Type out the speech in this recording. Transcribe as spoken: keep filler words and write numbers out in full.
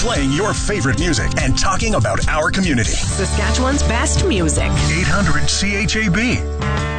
playing your favorite music and talking about our community. Saskatchewan's best music. eight hundred C H A B.